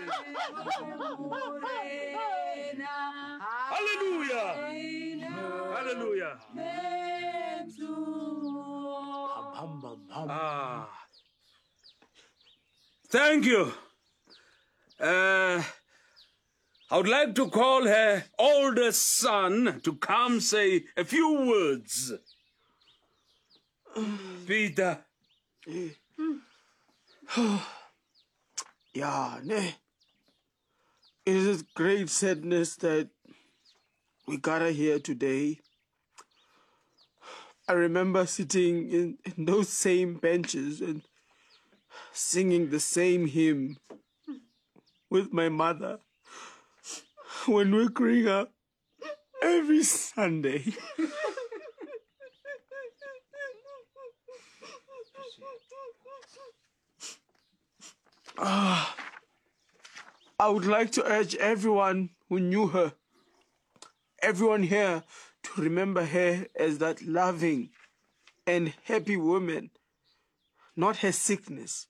Hallelujah. Hallelujah. Ah. Thank you. I would like to call her oldest son to come say a few words. Peter. Yeah, ne. It is great sadness that we gather here today. I remember sitting in those same benches and singing the same hymn with my mother when we were growing up every Sunday. I would like to urge everyone who knew her, everyone here, to remember her as that loving and happy woman, not her sickness.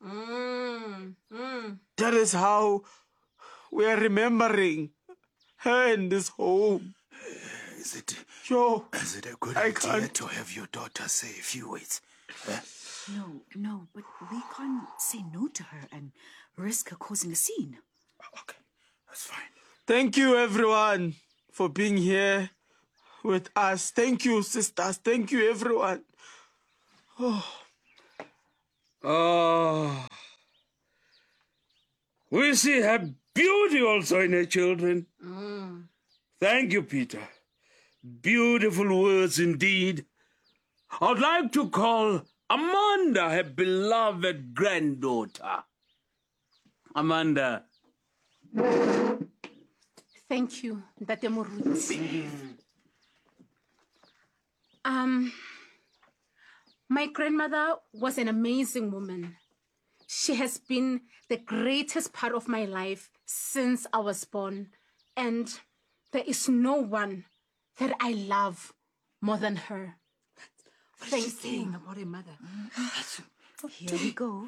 That is how we are remembering her in this home. Is it a good idea to have your daughter say a few words? No, but we can't say no to her and risk her causing a scene. Okay, that's fine. Thank you, everyone, for being here with us. Thank you, sisters. Thank you, everyone. We see her beauty also in her children. Thank you, Peter. Beautiful words indeed. I'd like to call Amanda her beloved granddaughter. Amanda. Thank you, Ntate Moruti. My grandmother was an amazing woman. She has been the greatest part of my life since I was born. And there is no one that I love more than her. What is she saying about her mother? Here we go.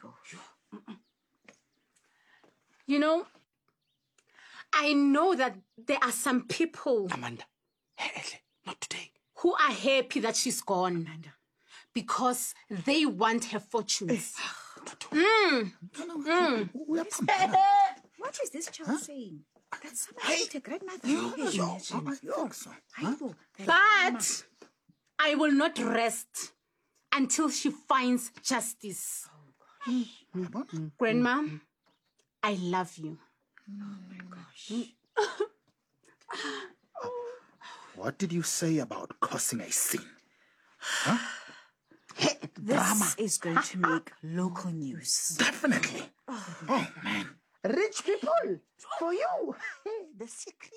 You know, I know that there are some people... Amanda, not today. ...who are happy that she's gone. Amanda. Because they want her fortunes. What is this child saying? That's somebody with her grandmother. But I will not rest until she finds justice. Grandma, I love you. Oh my gosh. What did you say about causing a scene? This is going to make local news. Definitely. Oh, man. Rich people, for you, the secret